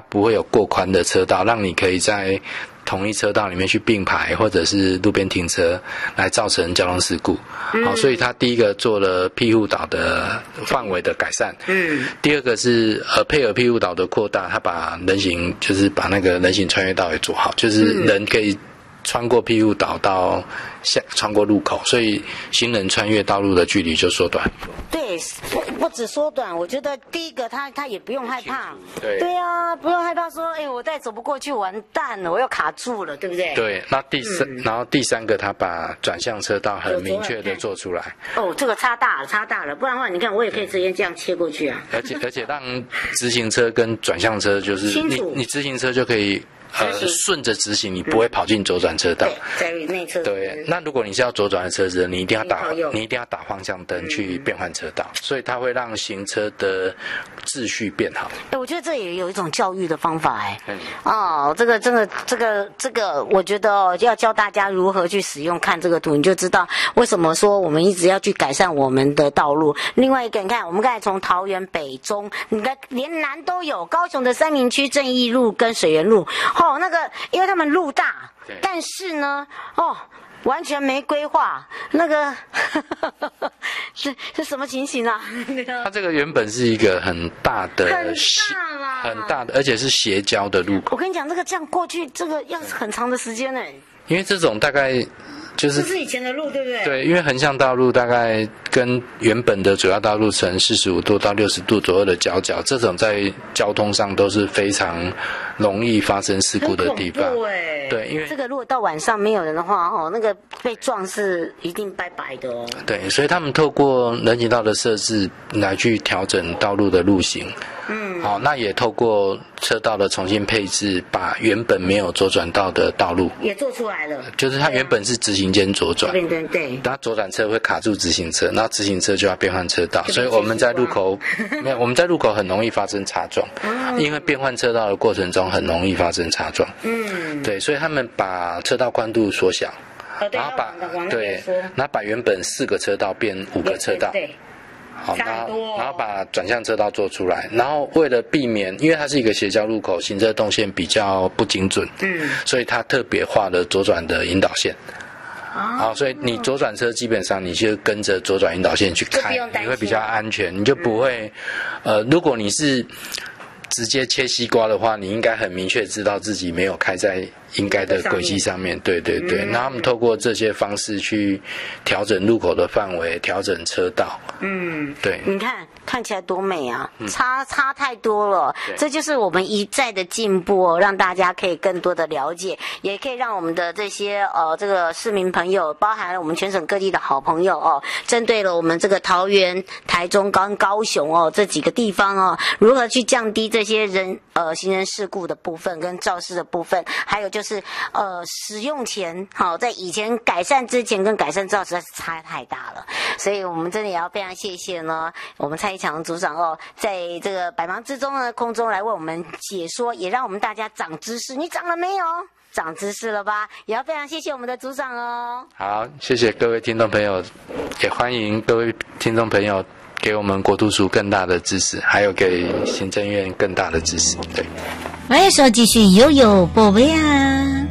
不会有过宽的车道，让你可以在同一车道里面去并排或者是路边停车，来造成交通事故。好，所以他第一个做了庇护岛的范围的改善。第二个是配合庇护岛的扩大，他把人行就是把那个人行穿越道也做好，就是人可以穿过庇护岛到穿过路口，所以行人穿越道路的距离就缩短。 对，不止缩短，我觉得第一个他也不用害怕。 对啊，不用害怕说，我再走不过去完蛋了，我要卡住了，对不对？ 对，那然后第三个他把转向车道很明确的做出来。 这个差大了，不然的话你看我也可以直接这样切过去啊。 而且让直行车跟转向车就是你直行车就可以顺着直行，你不会跑进左转车道。 在内侧。 对，那如果你是要左转的车子，你一定要打方向灯去变换车道，所以它会让行车的秩序变好。 我觉得这也有一种教育的方法这个，我觉得要教大家如何去使用。看这个图，你就知道为什么说我们一直要去改善我们的道路。另外一个，你看我们刚才从桃园北中，你看连南都有，高雄的三民区正义路跟水源路。那个，因为他们路大，但是呢，完全没规划，那个是什么情形啊？ 它这个原本是一个很大的，而且是斜交的路口。 我跟你讲，这样过去，这个要很长的时间呢。 因为这种大概这是以前的路，对不对？ 对，因为横向道路大概跟原本的主要道路呈45度到60度左右的角，这种在交通上都是非常容易发生事故的地方。对，因为这个如果到晚上没有人的话，那个被撞是一定拜拜的哦。 对，所以他们透过人行道的设置来去调整道路的路型。那也透过车道的重新配置，把原本没有左转道的道路也做出来了。 就是它原本是直行间左转， 对， 然后左转车会卡住直行车，然后直行车就要变换车道，所以我们在路口很容易发生擦撞，因为变换车道的过程中很容易发生擦撞。对，所以他们把车道宽度缩小，然后把原本4个车道变5个车道。好，然后把转向车道做出来，然后为了避免，因为它是一个斜交路口，行车动线比较不精准，所以它特别画了左转的引导线。好，所以你左转车基本上你就跟着左转引导线去开，你会比较安全，你就不会，如果你是直接切西瓜的话，你应该很明确知道自己没有开在应该的轨迹上面。对。那他们透过这些方式去调整路口的范围，调整车道。对。 你看起来多美啊！差太多了。这就是我们一再的进步让大家可以更多的了解，也可以让我们的这些这个市民朋友，包含了我们全省各地的好朋友针对了我们这个桃园、台中跟高雄这几个地方如何去降低这些行人事故的部分跟肇事的部分，还有就是使用前在以前改善之前跟改善之后实在是差太大了，所以我们真的也要非常谢谢呢我们蔡一强组长在这个百忙之中呢空中来为我们解说，也让我们大家长知识。你长了没有？长知识了吧？也要非常谢谢我们的组长好，谢谢各位听众朋友，也欢迎各位听众朋友给我们国土署更大的支持，还有给行政院更大的支持。对， 欢迎说继续悠悠宝贝啊。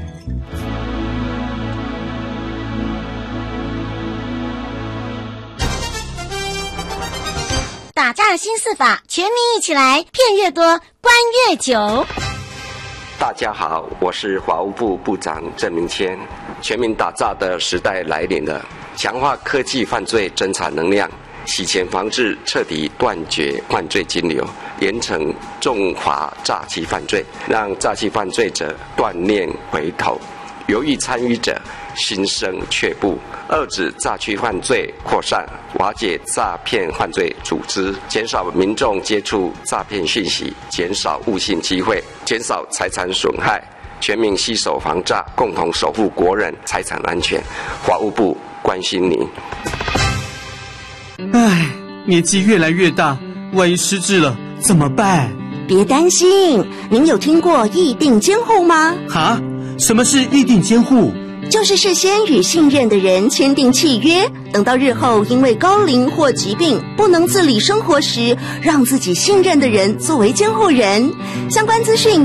打诈新4法，全民一起来，骗越多，关越久。 大家好，我是法务部部长郑明谦。全民打诈的时代来临了，强化科技犯罪侦查能量，洗钱防治，彻底断绝犯罪金流，严惩重罚诈欺犯罪，让诈欺犯罪者断念回头，犹豫参与者心生却步，遏止诈欺犯罪扩散，瓦解诈骗犯罪组织，减少民众接触诈骗讯息，减少误信机会，减少财产损害，全民携手防诈，共同守护国人财产安全。法务部关心您。 唉，年纪越来越大，万一失智了怎么办？ 别担心，您有听过议定监护吗？ 哈？什么是议定监护？ 就是事先与信任的人签订契约，等到日后因为高龄或疾病不能自理生活时，让自己信任的人作为监护人。相关资讯